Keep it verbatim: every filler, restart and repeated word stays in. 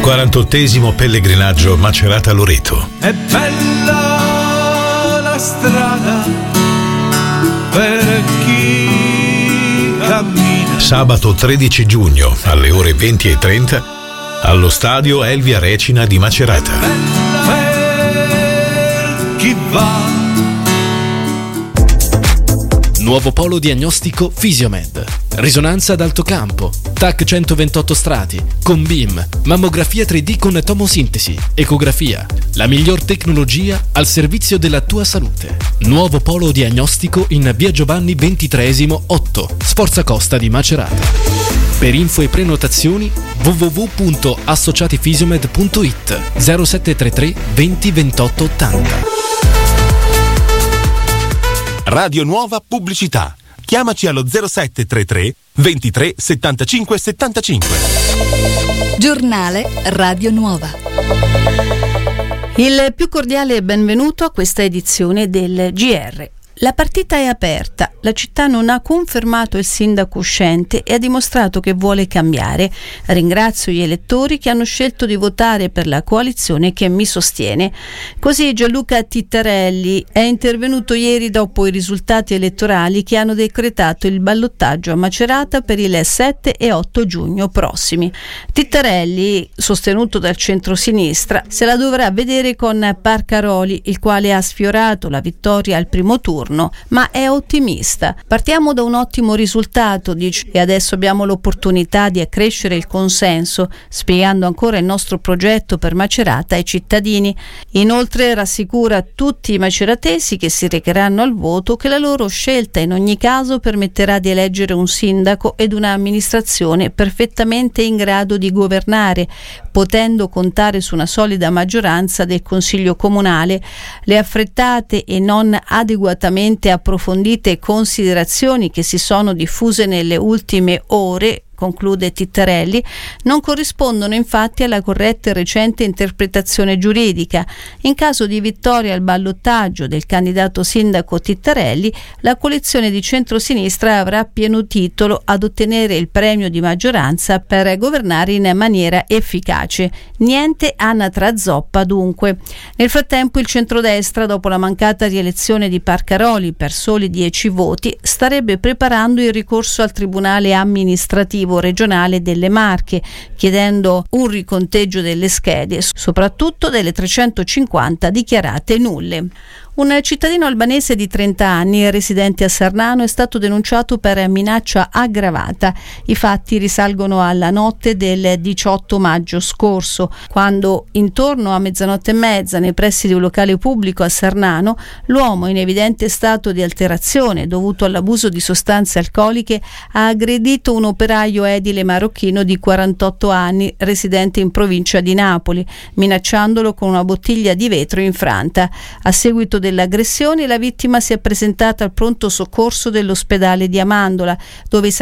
quarantottesimo pellegrinaggio Macerata-Loreto. È bella la strada per chi cammina. Sabato tredici giugno alle ore venti e trenta allo stadio Elvia Recina di Macerata. È bella per chi va. Nuovo polo diagnostico Fisiomed. Risonanza ad alto campo, T A C centoventotto strati, con B I M, mammografia tre D con tomosintesi, ecografia. La miglior tecnologia al servizio della tua salute. Nuovo polo diagnostico in via Giovanni ventitreesimo otto, Sforza Costa di Macerata. Per info e prenotazioni w w w punto associatifisiomed punto i t zero sette tre tre venti ventotto ottanta. Radio Nuova Pubblicità. Chiamaci allo zero sette tre tre ventitré settantacinque settantacinque. Giornale Radio Nuova. Il più cordiale benvenuto a questa edizione del G R. La partita è aperta, la città non ha confermato il sindaco uscente e ha dimostrato che vuole cambiare. Ringrazio gli elettori che hanno scelto di votare per la coalizione che mi sostiene. Così Gianluca Tittarelli è intervenuto ieri dopo i risultati elettorali che hanno decretato il ballottaggio a Macerata per il sette e otto giugno prossimi. Tittarelli, sostenuto dal centrosinistra, se la dovrà vedere con Parcaroli, il quale ha sfiorato la vittoria al primo turno, ma è ottimista. Partiamo da un ottimo risultato, dice, e adesso abbiamo l'opportunità di accrescere il consenso, spiegando ancora il nostro progetto per Macerata ai cittadini. Inoltre rassicura tutti i maceratesi che si recheranno al voto che la loro scelta in ogni caso permetterà di eleggere un sindaco ed un'amministrazione perfettamente in grado di governare, potendo contare su una solida maggioranza del Consiglio Comunale. Le affrettate e non adeguatamente approfondite considerazioni che si sono diffuse nelle ultime ore, conclude Tittarelli, non corrispondono infatti alla corretta e recente interpretazione giuridica. In caso di vittoria al ballottaggio del candidato sindaco Tittarelli, la coalizione di centrosinistra avrà pieno titolo ad ottenere il premio di maggioranza per governare in maniera efficace. Niente anatra zoppa dunque. Nel frattempo il centrodestra, dopo la mancata rielezione di Parcaroli per soli dieci voti, starebbe preparando il ricorso al Tribunale amministrativo regionale delle Marche, chiedendo un riconteggio delle schede, soprattutto delle trecentocinquanta dichiarate nulle. Un cittadino albanese di trenta anni, residente a Sarnano, è stato denunciato per minaccia aggravata. I fatti risalgono alla notte del diciotto maggio scorso, quando intorno a mezzanotte e mezza, nei pressi di un locale pubblico a Sarnano, l'uomo in evidente stato di alterazione dovuto all'abuso di sostanze alcoliche ha aggredito un operaio edile marocchino di quarantotto anni, residente in provincia di Napoli, minacciandolo con una bottiglia di vetro infranta. A seguito dell'aggressione la vittima si è presentata al pronto soccorso dell'ospedale di Amandola, dove